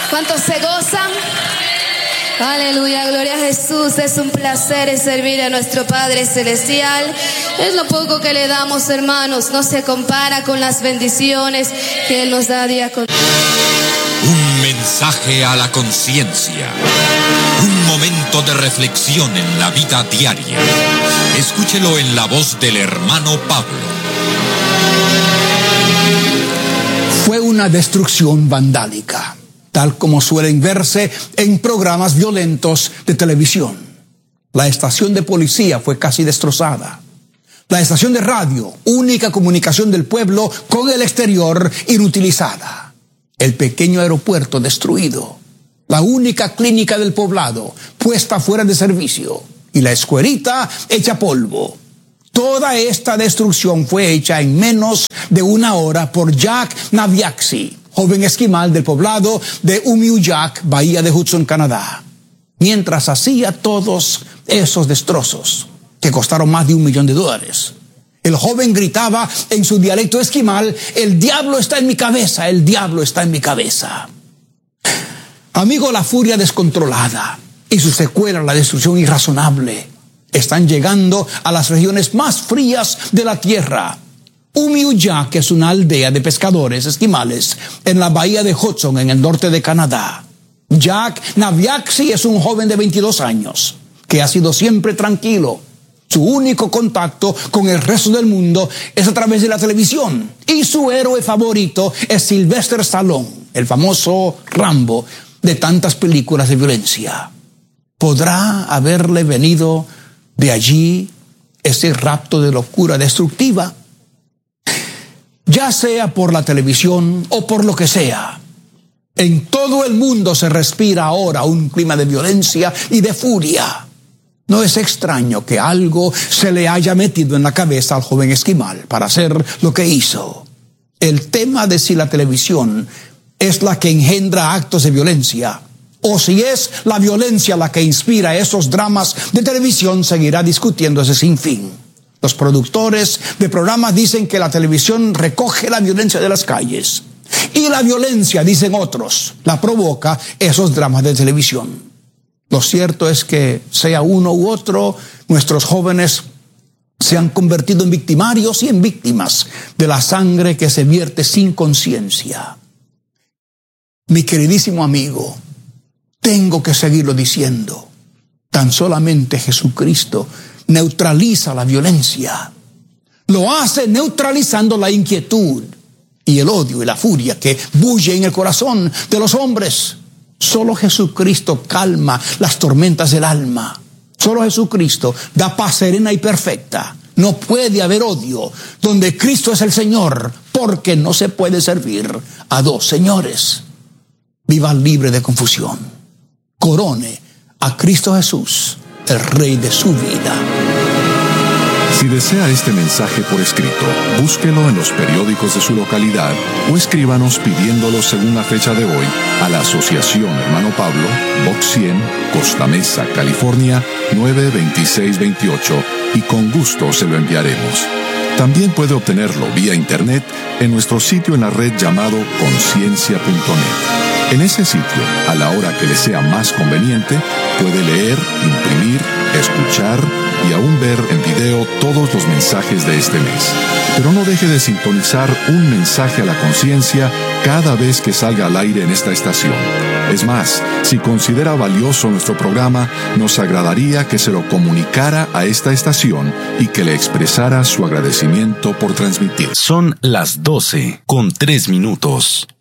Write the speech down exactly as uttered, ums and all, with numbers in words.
¿Cuántos se gozan? Aleluya, gloria a Jesús. Es un placer servir a nuestro Padre Celestial. Es lo poco que le damos, hermanos. No se compara con las bendiciones que Él nos da día con día. Un mensaje a la conciencia. Un momento de reflexión en la vida diaria. Escúchelo en la voz del hermano Pablo. Fue una destrucción vandálica, tal como suelen verse en programas violentos de televisión. La estación de policía fue casi destrozada. La estación de radio, única comunicación del pueblo con el exterior, inutilizada. El pequeño aeropuerto destruido. La única clínica del poblado puesta fuera de servicio. Y la escuelita hecha polvo. Toda esta destrucción fue hecha en menos de una hora por Jack Naviaxi, joven esquimal del poblado de Umiujak, Bahía de Hudson, Canadá. Mientras hacía todos esos destrozos, que costaron más de un millón de dólares, el joven gritaba en su dialecto esquimal: el diablo está en mi cabeza, el diablo está en mi cabeza. Amigo, la furia descontrolada y su secuela, la destrucción irrazonable, están llegando a las regiones más frías de la tierra. Umiujak es una aldea de pescadores esquimales en la bahía de Hudson, en el norte de Canadá. Jack Naviaxi es un joven de veintidós años que ha sido siempre tranquilo. Su único contacto con el resto del mundo es a través de la televisión. Y su héroe favorito es Sylvester Stallone, el famoso Rambo de tantas películas de violencia. ¿Podrá haberle venido de allí ese rapto de locura destructiva? Ya sea por la televisión o por lo que sea, en todo el mundo se respira ahora un clima de violencia y de furia. No es extraño que algo se le haya metido en la cabeza al joven esquimal para hacer lo que hizo. El tema de si la televisión es la que engendra actos de violencia, o si es la violencia la que inspira esos dramas de televisión, seguirá discutiéndose sin fin. Los productores de programas dicen que la televisión recoge la violencia de las calles. Y la violencia, dicen otros, la provoca esos dramas de televisión. Lo cierto es que, sea uno u otro, nuestros jóvenes se han convertido en victimarios y en víctimas de la sangre que se vierte sin conciencia. Mi queridísimo amigo, tengo que seguirlo diciendo. Tan solamente Jesucristo neutraliza la violencia. Lo hace neutralizando la inquietud y el odio y la furia que bulle en el corazón de los hombres. Solo Jesucristo calma las tormentas del alma. Solo Jesucristo da paz serena y perfecta. No puede haber odio donde Cristo es el Señor, porque no se puede servir a dos señores. Viva libre de confusión. Corone a Cristo Jesús, el Rey de su vida. Si desea este mensaje por escrito, búsquelo en los periódicos de su localidad o escríbanos pidiéndolo según la fecha de hoy a la Asociación Hermano Pablo, Box cien, Costa Mesa, California, nueve dos seis dos ocho, y con gusto se lo enviaremos. También puede obtenerlo vía internet en nuestro sitio en la red llamado conciencia punto net. En ese sitio, a la hora que le sea más conveniente, puede leer, imprimir, escuchar y aún ver en video todos los mensajes de este mes. Pero no deje de sintonizar un mensaje a la conciencia cada vez que salga al aire en esta estación. Es más, si considera valioso nuestro programa, nos agradaría que se lo comunicara a esta estación y que le expresara su agradecimiento por transmitir. Son las doce con tres minutos.